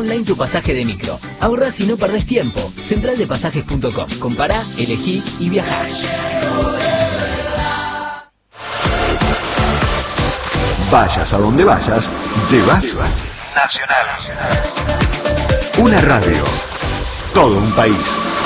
online tu pasaje de micro. Ahorrás y no perdés tiempo. Centraldepasajes.com. Compará, elegí y viajá. Vayas a donde vayas, llevas Nacional. Una radio. Todo un país.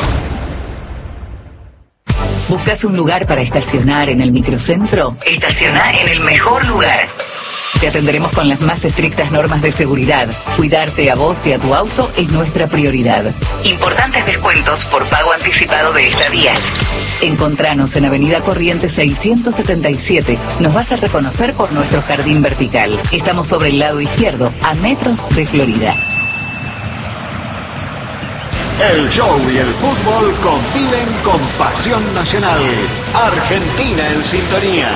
¿Buscas un lugar para estacionar en el microcentro? Estaciona en el mejor lugar. Te atenderemos con las más estrictas normas de seguridad. Cuidarte a vos y a tu auto es nuestra prioridad. Importantes descuentos por pago anticipado de estadías. Encontranos en Avenida Corrientes 677. Nos vas a reconocer por nuestro jardín vertical. Estamos sobre el lado izquierdo, a metros de Florida. El show y el fútbol conviven con pasión nacional. Argentina en sintonía.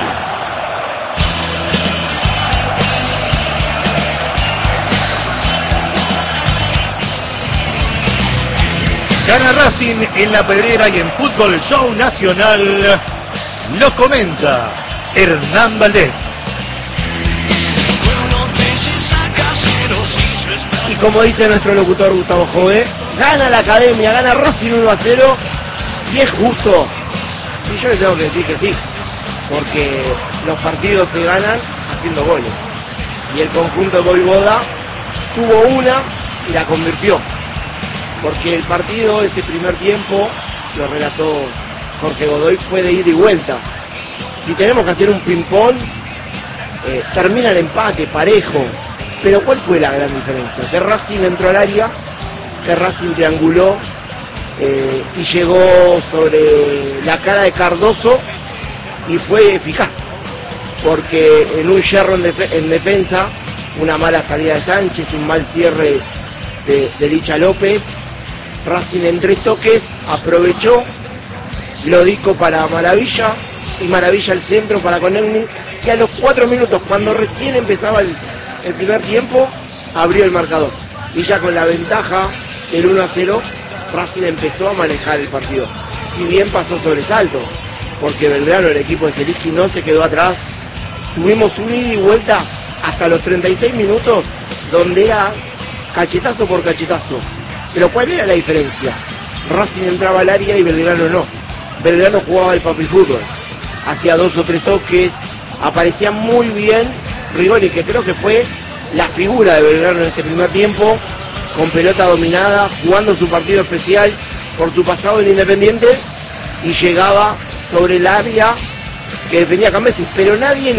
Gana Racing en La Pedrera y en Fútbol Show Nacional. Lo comenta Hernán Valdés. Y como dice nuestro locutor Gustavo Jové, gana la Academia, gana Racing 1-0 y es justo. Y yo le tengo que decir que sí, porque los partidos se ganan haciendo goles. Y el conjunto de Voivoda tuvo una y la convirtió. Porque el partido, ese primer tiempo, lo relató Jorge Godoy, fue de ida y vuelta. Si tenemos que hacer un ping-pong, termina el empate, parejo. Pero ¿cuál fue la gran diferencia? Que Racing entró al área, que Racing trianguló y llegó sobre la cara de Cardoso y fue eficaz. Porque en un yerro en defensa, una mala salida de Sánchez, un mal cierre de Licha López, Racing en 3 toques aprovechó, Lodico para Maravilla y Maravilla al centro para Conegni, y a los 4 minutos, cuando recién empezaba el primer tiempo, abrió el marcador. Y ya con la ventaja del 1-0, Racing empezó a manejar el partido. Si bien pasó sobresalto, porque Belgrano, el equipo de Zielinski, no se quedó atrás. Tuvimos un ida y vuelta hasta los 36 minutos, donde era cachetazo por cachetazo. Pero ¿cuál era la diferencia? Racing entraba al área y Belgrano no. Belgrano jugaba el papi fútbol. Hacía 2 o 3 toques, aparecía muy bien Rigoni, que creo que fue la figura de Belgrano en este primer tiempo, con pelota dominada, jugando su partido especial por su pasado en Independiente, y llegaba sobre el área que defendía Cambeses, pero nadie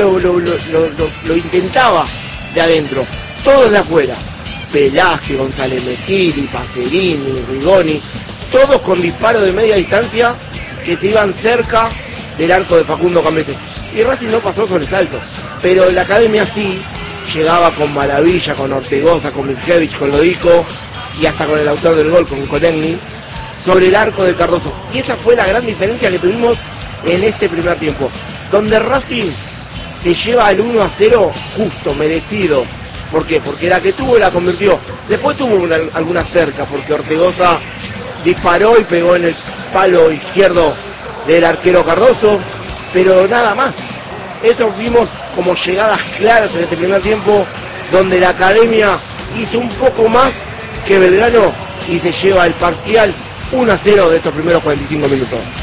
lo intentaba de adentro, todos de afuera. Velázquez, González Mejili, Pacerini, Rigoni, todos con disparos de media distancia que se iban cerca del arco de Facundo Cambeses. Y Racing no pasó sobresalto, pero la Academia sí llegaba con Maravilla, con Ortegoza, con Milkevich, con Lodico y hasta con el autor del gol, con Conegni, sobre el arco de Cardoso. Y esa fue la gran diferencia que tuvimos en este primer tiempo, donde Racing se lleva el 1-0 justo, merecido. ¿Por qué? Porque la que tuvo la convirtió. Después tuvo alguna cerca, porque Ortegoza disparó y pegó en el palo izquierdo del arquero Cardoso, pero nada más. Eso vimos como llegadas claras en este primer tiempo, donde la Academia hizo un poco más que Belgrano y se lleva el parcial 1-0 de estos primeros 45 minutos.